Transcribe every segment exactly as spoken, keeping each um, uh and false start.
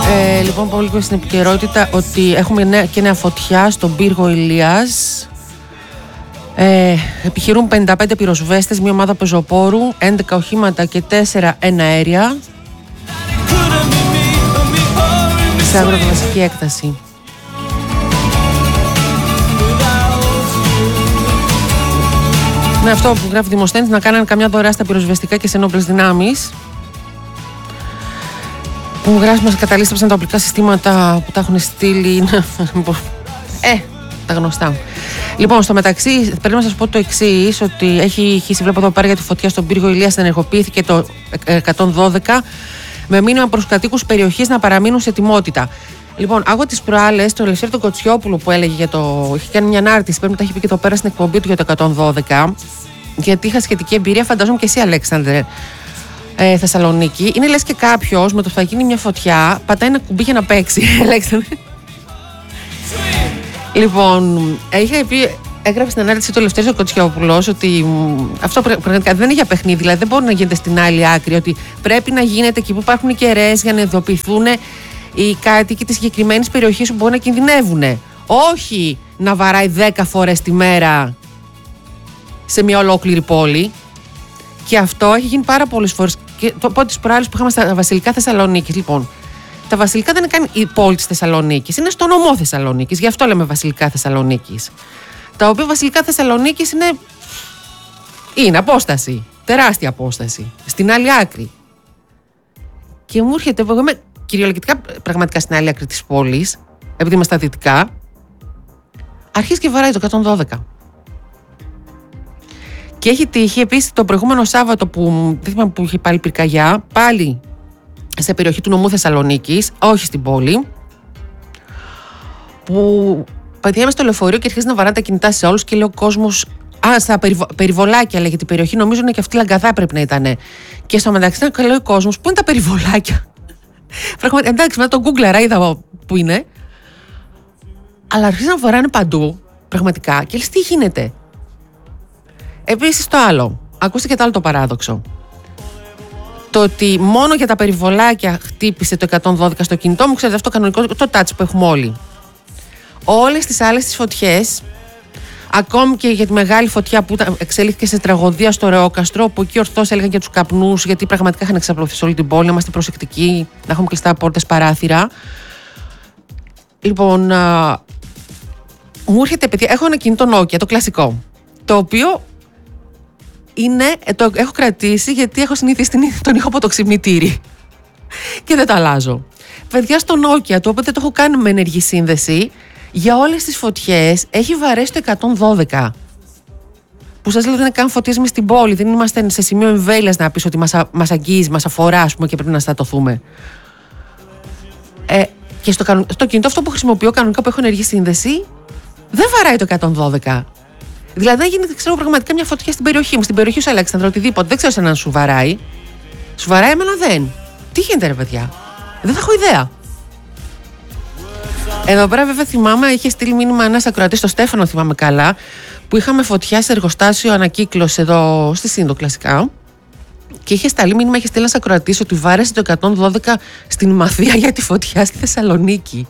Ε, λοιπόν, πολύ και στην επικαιρότητα ότι έχουμε νέα, και νέα φωτιά στον πύργο Ηλίας. Ε, επιχειρούν πενήντα πέντε πυροσβέστες, μια ομάδα πεζοπόρου, έντεκα οχήματα και τέσσερα εναέρια σε αγροτομεσική έκταση. Με αυτό που γράφει Δημοσθένης, να κάνανε καμιά δωρεά στα πυροσβεστικά και σε ενόπλες δυνάμεις. Που μου γράφει, μας καταλήστεψαν τα οπλικά συστήματα που τα έχουν στείλει. Ε, τα γνωστά. Λοιπόν, στο μεταξύ, πρέπει να σας πω το εξής, ότι έχει χύσει, βλέπω εδώ πέρα για τη φωτιά στον πύργο Ηλίας, ενεργοποιήθηκε το εκατόν δώδεκα με μήνυμα προς κατοίκους περιοχής να παραμείνουν σε ετοιμότητα. Λοιπόν, άκουγα τις προάλλες τον Ελευθέρη τον Κοτσιόπουλο που έλεγε για το. Είχε κάνει μια ανάρτηση, πρέπει να τα έχει πει και εδώ πέρα στην εκπομπή του για το εκατόν δώδεκα. Γιατί είχα σχετική εμπειρία, φαντάζομαι και εσύ, Αλέξανδρε, ε, Θεσσαλονίκη. Είναι λες και κάποιος με το που θα γίνει μια φωτιά, πατάει ένα κουμπί για να παίξει, Αλέξανδρε. Λοιπόν, είχε πει, έγραψε στην ανάρτηση του Ελευθέρης ο Κοτσιόπουλος ότι αυτό πραγματικά δεν είναι για παιχνίδι, δηλαδή δεν μπορεί να γίνεται στην άλλη άκρη, ότι πρέπει να γίνεται εκεί που υπάρχουν οι κεραίες για να ειδοποιηθούν οι κάτοικοι της συγκεκριμένης περιοχής που μπορεί να κινδυνεύουν. Όχι να βαράει δέκα φορές τη μέρα σε μια ολόκληρη πόλη. Και αυτό έχει γίνει πάρα πολλές φορές. Και το πω τις προάλλες που είχαμε στα Βασιλικά Θεσσαλονίκης. Λοιπόν, τα Βασιλικά δεν είναι καν η πόλη της Θεσσαλονίκης, είναι στο νομό Θεσσαλονίκης. Γι' αυτό λέμε Βασιλικά Θεσσαλονίκης. Τα οποία Βασιλικά Θεσσαλονίκης είναι. είναι απόσταση. Τεράστια απόσταση. Στην άλλη άκρη. Και μου έρχεται. Εγώ είμαι κυριολεκτικά πραγματικά στην άλλη άκρη της πόλης, επειδή είμαι στα δυτικά. Αρχίζει και βαράει το εκατόν δώδεκα. Και έχει τύχει επίσης το προηγούμενο Σάββατο που, δεν θυμάμαι που είχε πάλι πυρκαγιά, πάλι σε περιοχή του νομού Θεσσαλονίκης, όχι στην πόλη, που πατιάμε στο λεωφορείο και αρχίζει να βαράνε τα κινητά σε όλους και λέει ο κόσμος, α, στα περιβο, περιβολάκια λέγεται η περιοχή, νομίζω είναι και αυτή Λαγκαδά πρέπει να ήταν. Και στο μεταξύ ήταν καλό ο κόσμος, πού είναι τα περιβολάκια. Πραγματικά, εντάξει, μετά το Google είδα που είναι, αλλά αρχίζει να βαράνε παντού, πραγματικά, και λες τι γίνεται. Επίσης το άλλο, ακούστε και το άλλο το παράδοξο. Το ότι μόνο για τα περιβολάκια χτύπησε το εκατόν δώδεκα στο κινητό μου, ξέρετε αυτό κανονικό, το touch που έχουμε όλοι. Όλες τις άλλες τις φωτιές, ακόμη και για τη μεγάλη φωτιά που εξελίχθηκε σε τραγωδία στο Ρεόκαστρο, που εκεί ορθώς έλεγαν για τους καπνούς, γιατί πραγματικά είχαν εξαπλωθεί σε όλη την πόλη, να είμαστε προσεκτικοί, να έχουμε κλειστά πόρτες, παράθυρα. Λοιπόν, α, μου έρχεται, παιδιά, έχω ένα κινητό Nokia, το κλασικό, το οποίο είναι, το έχω κρατήσει γιατί έχω συνηθίσει τον ήχο από το ξυπνητήρι και δεν το αλλάζω. Παιδιά, στο Nokia, το οποίο δεν το έχω κάνει με ενεργή σύνδεση, για όλες τις φωτιές έχει βαρέσει το εκατόν δώδεκα. Που σας λέω δεν είναι καν φωτιές μες στην πόλη, δεν είμαστε σε σημείο εμβέλειας να πεις ότι μας, μας αγγίζει, μας αφορά, ας πούμε, και πρέπει να στατωθούμε. Ε, και στο, στο κινητό αυτό που χρησιμοποιώ κανονικά, που έχω ενεργή σύνδεση, δεν βαράει το εκατόν δώδεκα. Δηλαδή δεν γίνεται, ξέρω, πραγματικά μια φωτιά στην περιοχή μου, στην περιοχή σου, Αλέξανδρα, οτιδήποτε. Δεν ξέρω σε έναν σου βαράει. Σου βαράει, εμένα δεν. Τι γίνεται, ρε παιδιά. Δεν θα έχω ιδέα. Εδώ πέρα, βέβαια, θυμάμαι, είχε στείλει μήνυμα ένας ακροατής, στο Στέφανο, θυμάμαι καλά, που είχαμε φωτιά σε εργοστάσιο ανακύκλωση εδώ στη Σύνδο, κλασικά. Και είχε σταλεί μήνυμα, είχε στείλει ένας ακροατής ότι βάρεσε το εκατόν δώδεκα στην Μαθία για τη φωτιά στη Θεσσαλονίκη.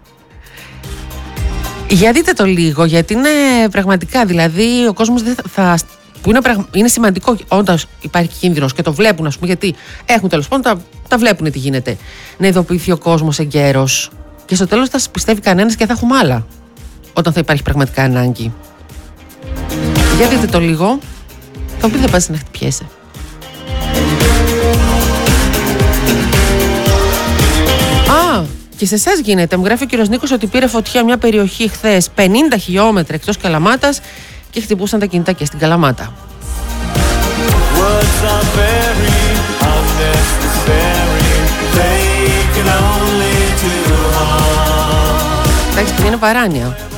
Για δείτε το λίγο, γιατί είναι πραγματικά, δηλαδή ο κόσμος δεν θα, θα, που είναι, είναι σημαντικό όντως υπάρχει κίνδυνος και το βλέπουν, ας πούμε, γιατί έχουν τέλος πάντων, τα, τα βλέπουν τι γίνεται, να ειδοποιηθεί ο κόσμος εγκαίρος και στο τέλος θα σας πιστεύει κανένας και θα έχουμε άλλα όταν θα υπάρχει πραγματικά ανάγκη. Για δείτε το λίγο, θα μου πει δεν πας να χτυπιέσαι. Α, και σε εσάς γίνεται. Μου γράφει ο κύριος Νίκος ότι πήρε φωτιά μια περιοχή χθες πενήντα χιλιόμετρα εκτός Καλαμάτας και χτυπούσαν τα κινητά και στην Καλαμάτα. Εντάξει, παιδιά, είναι παράνοια.